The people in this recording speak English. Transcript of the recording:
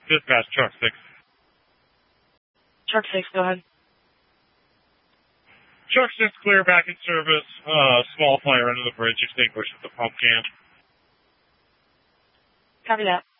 Dispatch, truck 6. Truck 6, go ahead. Truck 6 clear, back in service. Small fire under the bridge, extinguished at the pump can. Copy that.